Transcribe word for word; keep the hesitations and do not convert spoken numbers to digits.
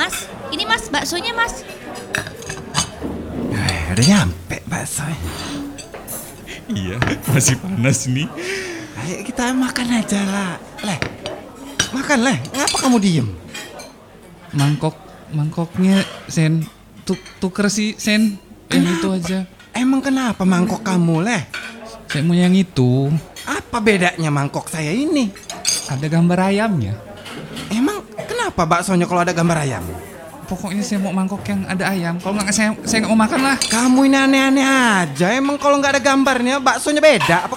Mas, ini mas, baksonya mas. Eh, udah nyampe bakso. Iya, masih panas nih. Ayo kita makan aja lah. Leh, makan leh. Ngapa kamu diem? Mangkok, mangkoknya Sen, tuk, tuker sih Sen, yang itu aja. Emang kenapa mangkok kamu leh? Saya mau yang itu. Apa bedanya mangkok saya ini? Ada gambar ayamnya. Emang kenapa baksonya kalau ada gambar ayam? Pokoknya saya mau mangkok yang ada ayam. Kalau nggak saya saya nggak mau makan lah. Kamu ini aneh-aneh aja. Emang kalau nggak ada gambarnya baksonya beda? Apa